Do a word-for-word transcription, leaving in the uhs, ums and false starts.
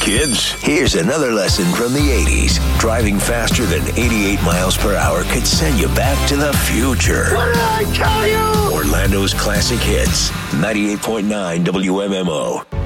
kids. Here's another lesson from the eighties. Driving faster than eighty-eight miles per hour could send you back to the future. What did I tell you? Orlando's classic hits. ninety-eight point nine W M M O.